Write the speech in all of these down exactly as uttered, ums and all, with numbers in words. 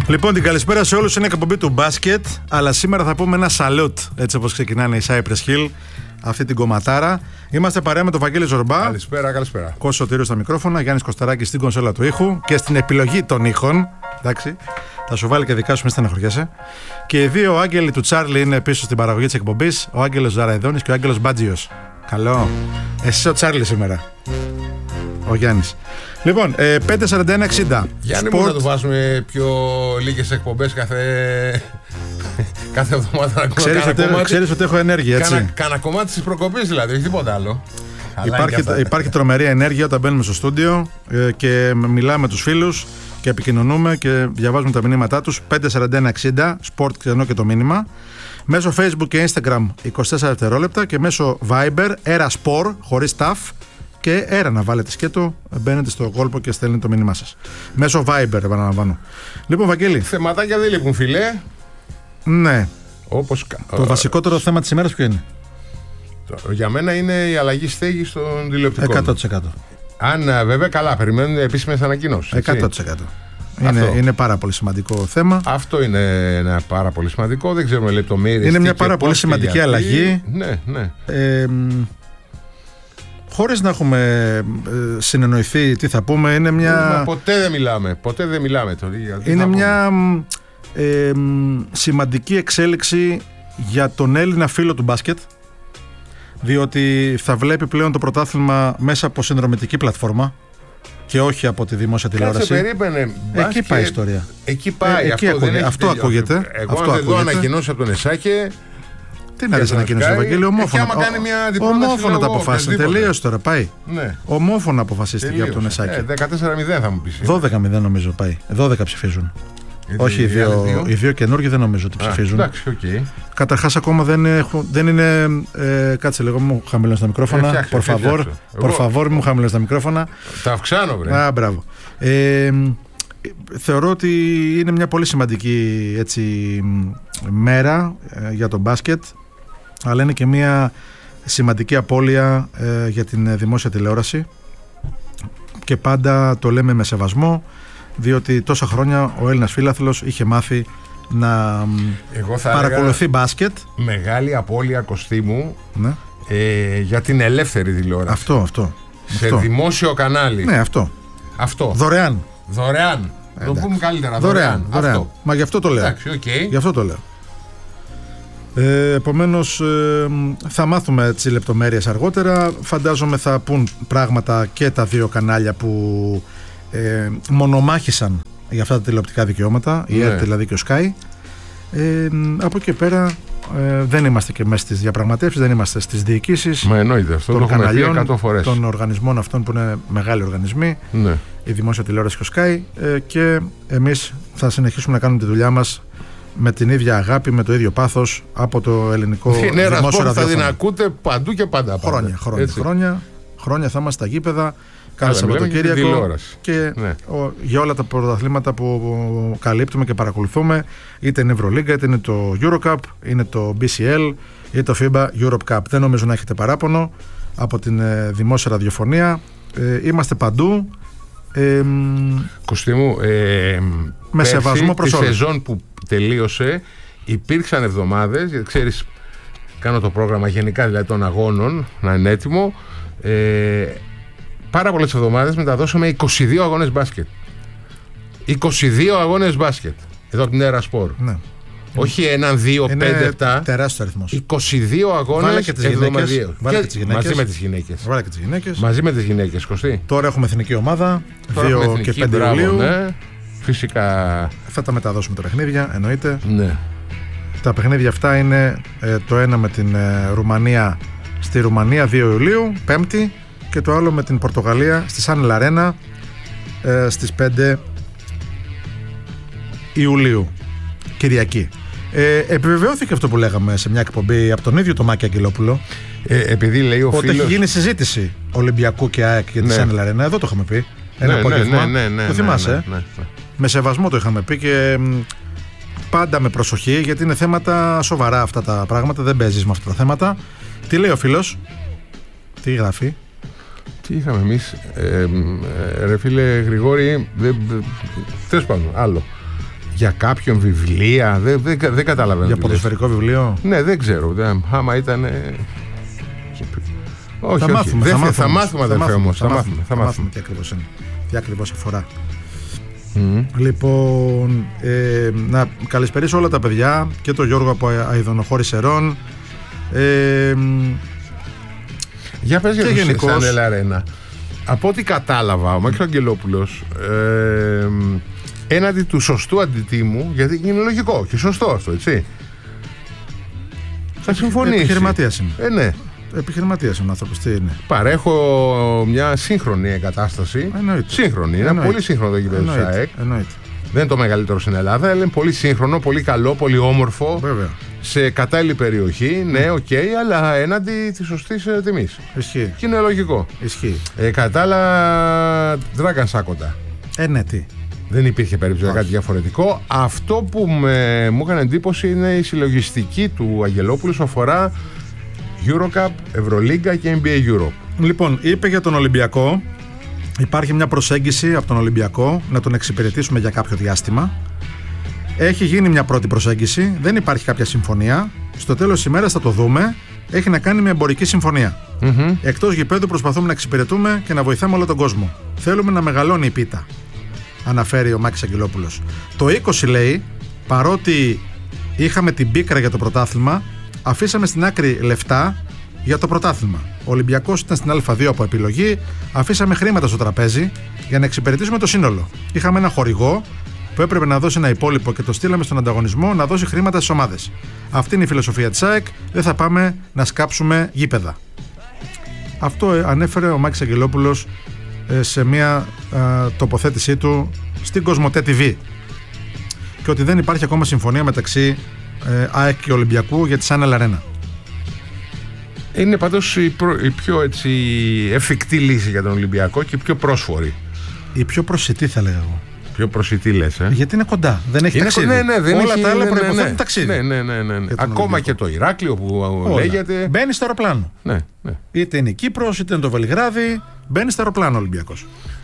Λοιπόν, την καλησπέρα σε όλους. Είναι η εκπομπή του μπάσκετ, αλλά σήμερα θα πούμε ένα σαλούτ, έτσι όπως ξεκινάνε οι Cypress Hill, αυτή την κομματάρα. Είμαστε παρέα με τον Βαγγέλη Ζορμπά. Καλησπέρα, καλησπέρα. Κώστας Σωτήριος στα μικρόφωνα, Γιάννης Κωσταράκης στην κονσόλα του ήχου και στην επιλογή των ήχων. Εντάξει, θα σου βάλει και δικά σου, μη στεναχωριέσαι. Και οι δύο άγγελοι του Τσάρλι είναι πίσω στην παραγωγή της εκπομπής, ο Άγγελος Ζαραϊδόνης και ο Άγγελος Μπάτζιος. Καλό. Εσύ ο Τσάρλι σήμερα. Ο Γιάννης. Λοιπόν, ε, πέντε σαράντα ένα εξήντα. Γιάννη, Sport... μου να του βάζουμε πιο λίγες εκπομπές κάθε, κάθε εβδομάδα. Ξέρεις ότι, ξέρεις ότι έχω ενέργεια, έτσι. Κάνα, κάνα κομμάτι της προκοπής δηλαδή, όχι τίποτα άλλο. Υπάρχει, υπάρχει τρομερή ενέργεια όταν μπαίνουμε στο στούντιο ε, και μιλάμε με τους φίλους και επικοινωνούμε και διαβάζουμε τα μηνύματά τους. Πέντε σαράντα ένα εξήντα, Sport ξενό και το μήνυμα. Μέσω Facebook και Instagram είκοσι τέσσερα δευτερόλεπτα και μέσω Viber, Erasport, χωρίς ταφ. Και έρα να βάλετε σκέτο, μπαίνετε στο κόλπο και στέλνετε το μήνυμά σας. Μέσω Viber, επαναλαμβάνω. Λοιπόν, Βαγγέλη. Θεματάκια δεν λείπουν, φιλέ. Ναι. Όπως... Το βασικότερο θέμα της ημέρας ποιο είναι? Το, για μένα είναι η αλλαγή στέγης των τηλεοπτικών. εκατό τοις εκατό. Αν βέβαια, καλά, περιμένουν επίσημες ανακοινώσεις. εκατό τοις εκατό. Είναι, είναι πάρα πολύ σημαντικό θέμα. Αυτό είναι ένα πάρα πολύ σημαντικό. Δεν ξέρουμε λεπτομέρειες. Είναι μια πάρα πολύ σημαντική γιατί. αλλαγή. Ναι, ναι. Ε, Χωρίς να έχουμε ε, συνεννοηθεί τι θα πούμε, είναι μια... Μα ποτέ δεν μιλάμε, ποτέ δεν μιλάμε τώρα. Είναι μια ε, σημαντική εξέλιξη για τον Έλληνα φίλο του μπάσκετ, διότι θα βλέπει πλέον το πρωτάθλημα μέσα από συνδρομητική πλατφόρμα και όχι από τη δημόσια τηλεόραση. Κάτσε, περίπαινε. Μπάσκετ, εκεί πάει η ιστορία. Εκεί πάει. Ε, εκεί αυτό ακούγε, δεν αυτό ακούγεται. Εγώ αυτό αν δεν δω ανακοινώσει από τον Εσάκε. Τι να δεις ανακοινώσει, Ευαγγέλιο, ομόφωνα. Ομόφωνα τα αποφάσισαν. Τελείωσε τώρα, πάει. Ναι. Ομόφωνα αποφασίστηκε από τον Εσάκη. Ε, δεκατέσσερα μηδέν θα μου πεις. δώδεκα μηδέν νομίζω πάει. δώδεκα ψηφίζουν. Γιατί όχι, οι δύο, δύο. οι δύο καινούργιοι δεν νομίζω ότι ψηφίζουν. Α, εντάξει, okay. Καταρχάς, ακόμα δεν, έχω, δεν είναι. Ε, κάτσε λίγο, μου χαμηλώνει τα μικρόφωνα. Por favor, μου χαμηλώνει τα μικρόφωνα. Τα αυξάνω, βρε. Α, μπράβο. Ε, θεωρώ ότι είναι μια πολύ σημαντική έτσι, μέρα ε, για τον μπάσκετ, αλλά είναι και μια σημαντική απώλεια ε, για την δημόσια τηλεόραση και πάντα το λέμε με σεβασμό, διότι τόσα χρόνια ο Έλληνας φίλαθλος είχε μάθει να παρακολουθεί μπάσκετ. Μεγάλη απώλεια, Κωστή μου, ναι. ε, για την ελεύθερη τηλεόραση. Αυτό, αυτό. Σε αυτό. δημόσιο κανάλι. Ναι, αυτό. Αυτό. Δωρεάν. Δωρεάν. Ε, το πούμε καλύτερα. Δωρεάν. Δωρεάν. δωρεάν. Αυτό. Μα γι' αυτό το λέω. Εντάξει, okay. Γι' αυτό το λέω. Ε, επομένως ε, θα μάθουμε τις λεπτομέρειες αργότερα. Φαντάζομαι θα πούν πράγματα και τα δύο κανάλια που ε, μονομάχησαν για αυτά τα τηλεοπτικά δικαιώματα, ναι. Η ΕΡΤ δηλαδή και ο Sky. Ε, από εκεί πέρα ε, δεν είμαστε και μέσα στις διαπραγματεύσεις, δεν είμαστε στις διοικήσεις των καναλιών, των οργανισμών αυτών που είναι μεγάλοι οργανισμοί, ναι. Η δημόσια τηλεόραση και ο Sky, ε, και εμείς θα συνεχίσουμε να κάνουμε τη δουλειά μας με την ίδια αγάπη, με το ίδιο πάθος από το ελληνικό δημόσιο ραδιόφωνο. Θα την ακούτε παντού και πάντα. Χρόνια, χρόνια, χρόνια, χρόνια θα είμαστε στα γήπεδα κάθε Σαββατοκύριακο και ναι. ο, για όλα τα πρωταθλήματα που καλύπτουμε και παρακολουθούμε, είτε είναι Ευρωλίγκα, είτε είναι το Eurocup, είναι το μπι σι ελ, είτε το FIBA Europe Cup. Δεν νομίζω να έχετε παράπονο από την ε, δημόσια ραδιοφωνία. Ε, είμαστε παντού. Ε, Κωστή μου, ε, με σεβασμό προς όλους. Τη σεζόν που τελείωσε υπήρξαν εβδομάδες, γιατί ξέρεις, κάνω το πρόγραμμα γενικά δηλαδή των αγώνων να είναι έτοιμο, ε, πάρα πολλές εβδομάδες μεταδώσαμε είκοσι δύο αγώνες μπάσκετ. είκοσι δύο αγώνες μπάσκετ εδώ από την Erasport. Ναι. Όχι έναν, δύο, είναι πέντε, επτά. Τεράστιο αριθμός. είκοσι δύο αγώνες εβδομαδιαίως. Μαζί με τις γυναίκες. Βάλε και τις γυναίκες. Μαζί με τις γυναίκες, Κωστή. Τώρα έχουμε εθνική ομάδα. δύο και πέντε Ιουλίου. Ναι. Φυσικά. Θα τα μεταδώσουμε τα παιχνίδια, εννοείται. Ναι. Τα παιχνίδια αυτά είναι ε, το ένα με την ε, Ρουμανία στη Ρουμανία δύο Ιουλίου, Πέμπτη, και το άλλο με την Πορτογαλία στη Σαν Λαρένα ε, στις πέντε Ιουλίου, Κυριακή. Ε, επιβεβαιώθηκε αυτό που λέγαμε σε μια εκπομπή από τον ίδιο τον Μάκη Αγγελόπουλο. Ε, επειδή λέει ο ότι φίλος... έχει γίνει συζήτηση Ολυμπιακού και ΑΕΚ για τη ναι. Σαν Λαρένα. Εδώ το είχαμε πει. Ένα ναι, απόγευμα. Ναι, ναι, ναι, το θυμάσαι. Ναι, ναι, ναι, ναι. Με σεβασμό το είχαμε πει και πάντα με προσοχή, γιατί είναι θέματα σοβαρά αυτά τα πράγματα. Δεν παίζεις με αυτά τα θέματα. Τι λέει ο φίλος, τι γράφει? Τι είχαμε εμείς, ε, ε, ρε φίλε Γρηγόρη, τέλος πάντων, άλλο. Για κάποιον βιβλία, δεν, δεν, δεν καταλαβαίνω. Για ποδοσφαιρικό βιβλίο. Ναι, δεν ξέρω. Δεν, άμα ήταν. Όχι, θα όχι. μάθουμε, Δεν, θα μάθουμε, θα μάθουμε, αδερφέ όμως. Θα μάθουμε, θα μάθουμε τι ακριβώς είναι. Τι ακριβώς αφορά. Mm. Λοιπόν, ε, να καλησπερίσω όλα τα παιδιά και τον Γιώργο από Αηδονοχώρη Σερών. Ε, Για πες για τους Σανέλ Αρένα. Από ό,τι κατάλαβα, ο Μάκης Αγγελόπουλος ε, έναντι του σωστού αντιτίμου, γιατί είναι λογικό και σωστό αυτό, έτσι, θα συμφωνήσει. Επιχειρηματίας είναι. Ε, ναι. Επιχειρηματίας είναι ο άνθρωπος, τι είναι. Παρέχω μια σύγχρονη εγκατάσταση. Εννοείται. Σύγχρονη, είναι Εννοείται. πολύ σύγχρονο το γήπεδο του ΣΑΕΚ. Εννοείται. Δεν είναι το μεγαλύτερο στην Ελλάδα, αλλά είναι πολύ σύγχρονο, πολύ καλό, πολύ όμορφο. Βέβαια. Σε κατάλληλη περιοχή, ναι, οκ, okay, αλλά έναντι της σωστής τιμής. Ισχύει. Και είναι λογικό. Ισχύει. Ε, κατά άλλα, Dragon Σάκοντα. Ε, ναι, τι. Δεν υπήρχε περίπτωση για κάτι διαφορετικό. Αυτό που με, μου έκανε εντύπωση είναι η συλλογιστική του Αγγελόπουλου που αφορά Eurocup, Ευρωλίγκα και N B A Europe. Λοιπόν, είπε για τον Ολυμπιακό. Υπάρχει μια προσέγγιση από τον Ολυμπιακό να τον εξυπηρετήσουμε για κάποιο διάστημα. Έχει γίνει μια πρώτη προσέγγιση. Δεν υπάρχει κάποια συμφωνία. Στο τέλος της ημέρας θα το δούμε. Έχει να κάνει με εμπορική συμφωνία. Mm-hmm. Εκτός γηπέδου προσπαθούμε να εξυπηρετούμε και να βοηθάμε όλο τον κόσμο. Θέλουμε να μεγαλώνει η πίτα. Αναφέρει ο Μάκης Αγγελόπουλος. Το είκοσι λέει, παρότι είχαμε την πίκρα για το πρωτάθλημα, αφήσαμε στην άκρη λεφτά για το πρωτάθλημα. Ο Ολυμπιακός ήταν στην Α2 από επιλογή, αφήσαμε χρήματα στο τραπέζι για να εξυπηρετήσουμε το σύνολο. Είχαμε ένα χορηγό που έπρεπε να δώσει ένα υπόλοιπο και το στείλαμε στον ανταγωνισμό να δώσει χρήματα στις ομάδες. Αυτή είναι η φιλοσοφία της ΑΕΚ, δεν θα πάμε να σκάψουμε γήπεδα. Αυτό ανέφερε ο Μάκης Αγγελόπουλος σε μια α, τοποθέτησή του στην Κοσμοτέ τι βι, και ότι δεν υπάρχει ακόμα συμφωνία μεταξύ ε, ΑΕΚ και Ολυμπιακού για τη Σανέλ Αρένα. Είναι πάντως η, προ, η πιο έτσι, εφικτή λύση για τον Ολυμπιακό και η πιο πρόσφορη. Η πιο προσιτή, θα λέγα εγώ. Πιο προσιτή λες, ε? Γιατί είναι κοντά, δεν έχει είναι ταξίδι. Ναι, ναι, δεν όλα έχει, τα άλλα ναι, προϋποθέτουν ναι, ταξίδι. Ναι, ναι, ναι, ναι, ναι. Ακόμα Ολυμπιακό. Και το Ηράκλειο που όλα. Λέγεται. Μπαίνει στο αεροπλάνο. Ναι, ναι. Είτε είναι η Κύπρος, είτε είναι το Βελιγράδι. Μπαίνει στο αεροπλάνο ο Ολυμπιακός.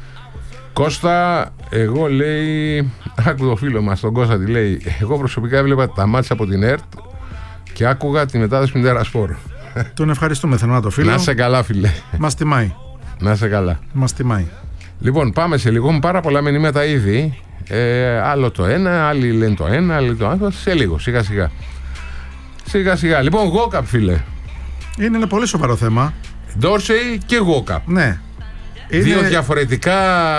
Κώστα, εγώ λέει, άκου το φίλο μας τον Κώστα τι λέει, εγώ προσωπικά έβλεπα τα μάτια από την ΕΡΤ και άκουγα τη μετάδοση με την Τέρασπορ. Τον ευχαριστούμε θερμά το φίλο. Να σε καλά, φίλε. Μας τιμάει. Να σε καλά. Μας τιμάει. Λοιπόν, πάμε σε λίγο, με πάρα πολλά μηνύματα ήδη. Ε, άλλο το ένα, άλλοι λένε το ένα, άλλοι το άλλο. Σε λίγο, σιγά σιγά. Σιγά σιγά. Λοιπόν, Γόκαπ, φίλε. Είναι ένα πολύ σοβαρό θέμα. Ντόρσεϊ και Γόκαπ. Ναι. Είναι... Δύο διαφορετικά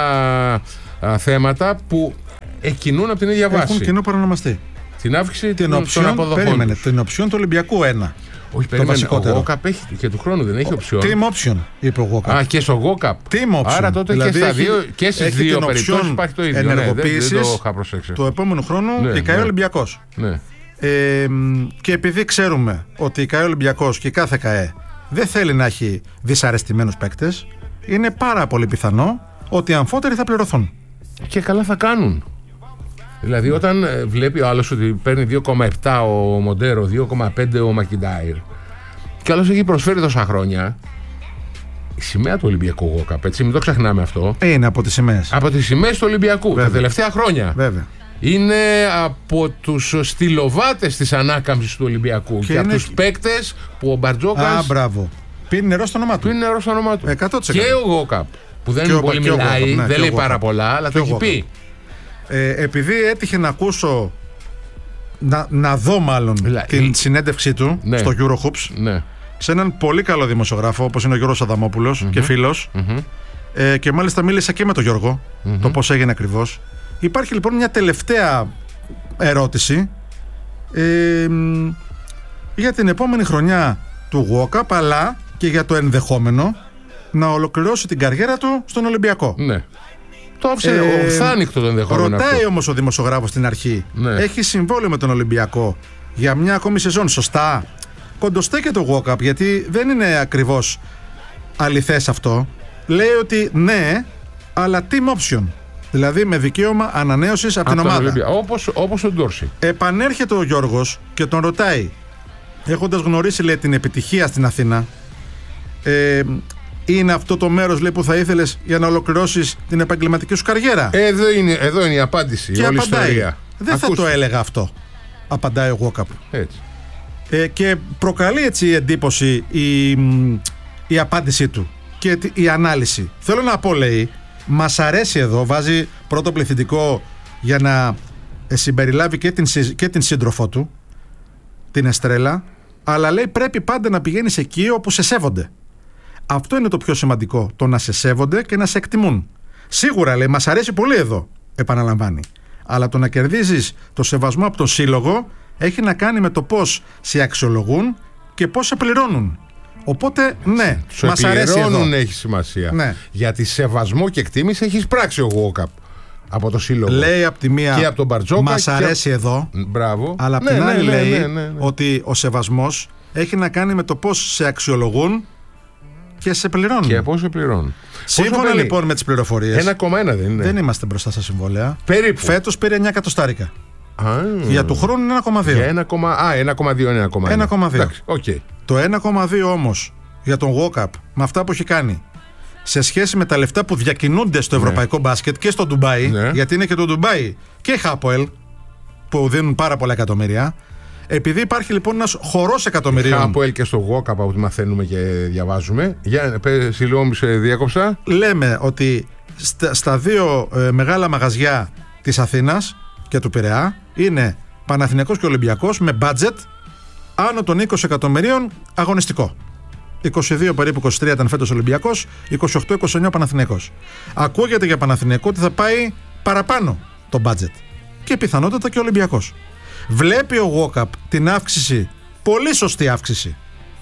α, θέματα που εκκινούν από την ίδια βάση. Έχουν κοινό παρονομαστή. Την αύξηση την των οψιόν, αποδοχών. Περίμενε, την οψιόν του Ολυμπιακού ένα. Όχι, περίμενε. Ο Γόκαπ έχει και του χρόνου δεν έχει οψιόν. Team option, είπε ο Γόκαπ. Α, και στο Γόκαπ. Team option. Άρα τότε δηλαδή και, στα δύο, και στις δύο περιπτώσεις υπάρχει το ίδιο. Ενεργοποίησης ναι, δεν, δεν το είχα προσέξει. Του επόμενου χρόνου ναι, η ΚΑΕ ναι. Ολυμπιακός. Ναι. Ε, και επειδή ξέρουμε ότι η ΚΑΕ Ολυμπιακός και η κάθε ΚΑΕ δεν θέλει να έχει δυσαρεστημένους παίκτες, είναι πάρα πολύ πιθανό ότι οι αμφότεροι θα πληρωθούν. Και καλά θα κάνουν. Δηλαδή, όταν βλέπει ο άλλος ότι παίρνει δύο κόμμα επτά ο Μοντέρο, δύο κόμμα πέντε ο Μακιντάιρ, και άλλος έχει προσφέρει τόσα χρόνια, η σημαία του Ολυμπιακού Γόκαπ, έτσι, μην το ξεχνάμε αυτό. Είναι από τις σημαίες. Από τις σημαίες του Ολυμπιακού, βέβαια, τα τελευταία χρόνια. Βέβαια. Είναι από τους στυλοβάτες της ανάκαμψης του Ολυμπιακού και, και από τους παίκτες που ο Μπαρτζόκας. Α, μπράβο. Πίνει νερό στο όνομά του. Πίνει νερό στο όνομά του. εκατό τοις εκατό. Και ο Γόκαπ, που δεν και είναι ο, πολύ μιλάει, Γόκαπ, ναι, δεν λέει πάρα πολλά, αλλά το έχει πει. Ε, επειδή έτυχε να ακούσω, να, να δω μάλλον Λα, την η... συνέντευξή του ναι. στο Eurohoops, ναι. σε έναν πολύ καλό δημοσιογράφο όπως είναι ο Γιώργος Αδαμόπουλος mm-hmm. και φίλος mm-hmm. ε, και μάλιστα μίλησα και με τον Γιώργο mm-hmm. το πώς έγινε ακριβώς. Υπάρχει λοιπόν μια τελευταία ερώτηση ε, για την επόμενη χρονιά του Γόκαπ, αλλά και για το ενδεχόμενο να ολοκληρώσει την καριέρα του στον Ολυμπιακό. Ναι. Το άφησε ε, ορθάνικτο το ενδεχόμενο. Ρωτάει αυτό. όμως ο δημοσιογράφος στην αρχή, ναι. έχει συμβόλαιο με τον Ολυμπιακό για μια ακόμη σεζόν, σωστά? Κοντοστέκεται ο Γόκαπ, γιατί δεν είναι ακριβώς αληθές αυτό. Λέει ότι ναι, αλλά team option. Δηλαδή με δικαίωμα ανανέωσης από, από την ομάδα. Όπως, όπως ο Ντόρσεϊ. Επανέρχεται ο Γιώργος και τον ρωτάει, έχοντας γνωρίσει, λέει, την επιτυχία στην Αθήνα, ε, είναι αυτό το μέρος, λέει, που θα ήθελες για να ολοκληρώσεις την επαγγελματική σου καριέρα? Εδώ είναι, εδώ είναι η απάντηση. Και όλη απαντάει, ιστορία. Δεν Ακούστε. θα το έλεγα αυτό, απαντάει ο Walkup. Έτσι. Ε, και προκαλεί έτσι εντύπωση η, η απάντησή του και η ανάλυση. Θέλω να πω, λέει, μας αρέσει εδώ, βάζει πρώτο πληθυντικό για να συμπεριλάβει και την, και την σύντροφό του, την Εστρέλα, αλλά λέει πρέπει πάντα να πηγαίνεις εκεί όπου σε σέβονται. Αυτό είναι το πιο σημαντικό, το να σε σέβονται και να σε εκτιμούν. Σίγουρα, λέει, μας αρέσει πολύ εδώ, επαναλαμβάνει. Αλλά το να κερδίζεις το σεβασμό από τον σύλλογο έχει να κάνει με το πώς σε αξιολογούν και πώς σε πληρώνουν. Οπότε, ναι, Σου μας αρέσει εδώ. έχει σημασία. Ναι. Γιατί σεβασμό και εκτίμηση έχεις πράξει ο Walkup από το σύλλογο. Λέει από τη μία, και από τον Μπαρτζόκα. μας αρέσει εδώ. Μπράβο. Αλλά από ναι, την ναι, άλλη ναι, λέει ναι, ναι, ναι. ότι ο σεβασμός έχει να κάνει με το πώς σε αξιολογούν και σε πληρώνουν. Και πώς σε πληρώνουν. Σύμφωνα Πόσο λοιπόν με τις πληροφορίες, ένα κόμμα ένα δεν είναι. δεν είμαστε μπροστά στα συμβόλαια. Περίπου. Φέτος πήρε εννιά εκατοστάρικα. Α, Για του χρόνου είναι ένα κόμμα δύο. Για ένα κόμμα... Α, ένα κόμμα δύο είναι ένα κόμμα ένα. ένα κόμμα δύο. Εντάξει, okay. Το ένα κόμμα δύο όμως για τον Walkup, με αυτά που έχει κάνει, σε σχέση με τα λεφτά που διακινούνται στο ευρωπαϊκό μπάσκετ και στο Ντουμπάι, ναι. γιατί είναι και το Ντουμπάι και η Χάποελ που δίνουν πάρα πολλά εκατομμύρια. Επειδή υπάρχει λοιπόν ένας χορός εκατομμυρίων. Χάποελ και στο Walkup από ό,τι μαθαίνουμε και διαβάζουμε. Για πες, συγγνώμη, σε διέκοψα. Λέμε ότι στα, στα δύο ε, μεγάλα μαγαζιά της Αθήνας και του Πειραιά είναι Παναθηναϊκός και Ολυμπιακός με budget άνω των είκοσι εκατομμυρίων αγωνιστικό. είκοσι δύο περίπου, είκοσι τρία ήταν φέτος Ολυμπιακός, είκοσι οκτώ είκοσι εννιά Παναθηναϊκός. Ακούγεται για Παναθηναϊκό ότι θα πάει παραπάνω το budget και πιθανότατα και ο Ολυμπιακός. Βλέπει ο Walkup την αύξηση, πολύ σωστή αύξηση,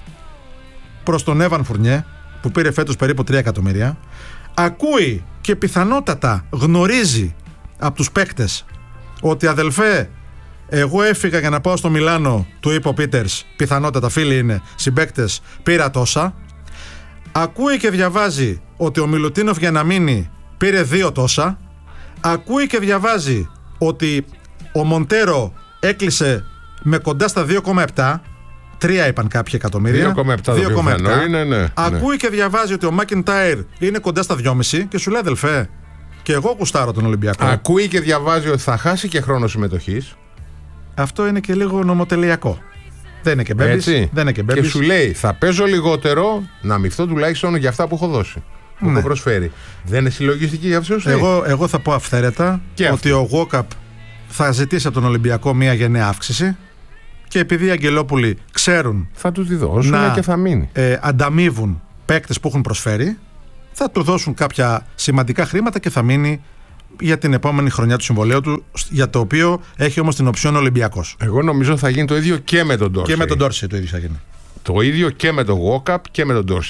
προς τον Έβαν Φουρνιέ που πήρε φέτος περίπου τρία εκατομμύρια. Ακούει και πιθανότατα γνωρίζει από τους παίκτες ότι αδελφέ, εγώ έφυγα για να πάω στο Μιλάνο, του είπε ο Πίτερς, πιθανότατα φίλοι είναι, συμπαίκτες, πήρα τόσα. Ακούει και διαβάζει ότι ο Μιλουτίνοφ για να μείνει πήρε δύο τόσα. Ακούει και διαβάζει ότι ο Μοντέρο έκλεισε με κοντά στα δύο κόμμα επτά. Τρία είπαν κάποιοι εκατομμύρια. δύο κόμμα επτά δύο κόμμα επτά. Είναι, ναι, Ακούει ναι. και διαβάζει ότι ο Μάκιντάιρ είναι κοντά στα δυόμισι και σου λέει αδελφέ, και εγώ κουστάρω τον Ολυμπιακό. Ακούει και διαβάζει ότι θα χάσει και χρόνο συμμετοχής. Αυτό είναι και λίγο νομοτελειακό. Δεν είναι και μπέμπης. Έτσι. Δεν είναι και μπέμπης. Και σου λέει θα παίζω λιγότερο να μειχθώ τουλάχιστον για αυτά που έχω δώσει. Που Ναι. έχω προσφέρει. Δεν είναι συλλογιστική για αυτό. Εγώ, εγώ θα πω αυθαίρετα Και ότι ο Walkup θα ζητήσει από τον Ολυμπιακό μια γενναία αύξηση και επειδή οι Αγγελόπουλοι ξέρουν Θα του τη δώσουν να και θα μείνει. ε, ανταμείβουν παίκτες που έχουν προσφέρει, θα του δώσουν κάποια σημαντικά χρήματα και θα μείνει για την επόμενη χρονιά του συμβολέου του, για το οποίο έχει όμως την οψιόν Ολυμπιακός. Εγώ νομίζω θα γίνει το ίδιο και με τον Ντόρσεϊ. Και με τον Ντόρσεϊ το ίδιο θα γίνει. Το ίδιο και με τον Walkup και με τον Ντόρσεϊ.